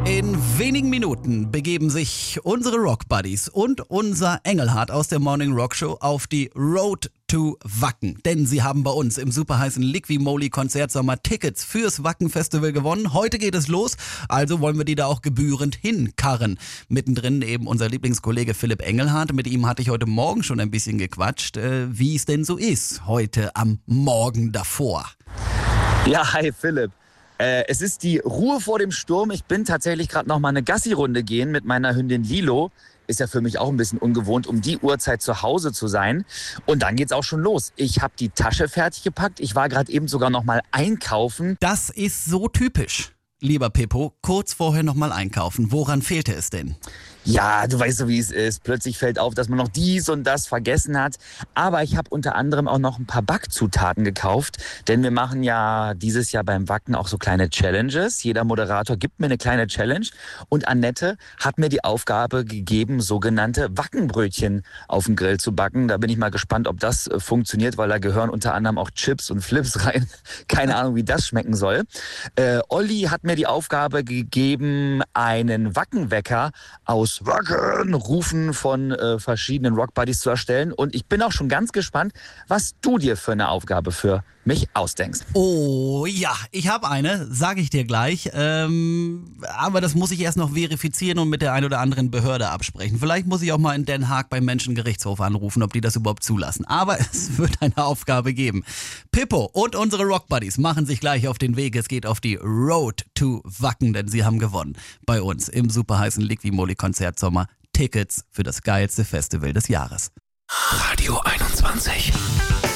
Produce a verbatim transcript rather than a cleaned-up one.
In wenigen Minuten begeben sich unsere Rock Buddies und unser Engelhardt aus der Morning Rock Show auf die Road to Wacken. Denn sie haben bei uns im superheißen Liqui-Moly Konzertsommer Tickets fürs Wacken-Festival gewonnen. Heute geht es los, also wollen wir die da auch gebührend hinkarren. Mittendrin eben unser Lieblingskollege Philipp Engelhardt. Mit ihm hatte ich heute Morgen schon ein bisschen gequatscht, äh, wie es denn so ist, heute am Morgen davor. Ja, hi Philipp. Äh, es ist die Ruhe vor dem Sturm. Ich bin tatsächlich gerade noch mal eine Gassi-Runde gehen mit meiner Hündin Lilo. Ist ja für mich auch ein bisschen ungewohnt, um die Uhrzeit zu Hause zu sein. Und dann geht's auch schon los. Ich habe die Tasche fertig gepackt. Ich war gerade eben sogar noch mal einkaufen. Das ist so typisch. Lieber Pippo, kurz vorher noch mal einkaufen. Woran fehlte es denn? Ja, du weißt so, wie es ist. Plötzlich fällt auf, dass man noch dies und das vergessen hat. Aber ich habe unter anderem auch noch ein paar Backzutaten gekauft. Denn wir machen ja dieses Jahr beim Wacken auch so kleine Challenges. Jeder Moderator gibt mir eine kleine Challenge. Und Annette hat mir die Aufgabe gegeben, sogenannte Wackenbrötchen auf dem Grill zu backen. Da bin ich mal gespannt, ob das äh, funktioniert, weil da gehören unter anderem auch Chips und Flips rein. Keine Ahnung, wie das schmecken soll. Äh, Olli hat mir die Aufgabe gegeben, einen Wackenwecker aus Wacken rufen von äh, verschiedenen Rockbuddies zu erstellen. Und ich bin auch schon ganz gespannt, was du dir für eine Aufgabe für mich ausdenkst. Oh ja, ich habe eine, sage ich dir gleich. Ähm, aber das muss ich erst noch verifizieren und mit der einen oder anderen Behörde absprechen. Vielleicht muss ich auch mal in Den Haag beim Menschengerichtshof anrufen, ob die das überhaupt zulassen. Aber es wird eine Aufgabe geben. Pippo und unsere Rockbuddies machen sich gleich auf den Weg. Es geht auf die Road to Wacken, denn sie haben gewonnen. Bei uns im superheißen Liqui-Moly Konzertsommer Tickets für das geilste Festival des Jahres. Radio einundzwanzig.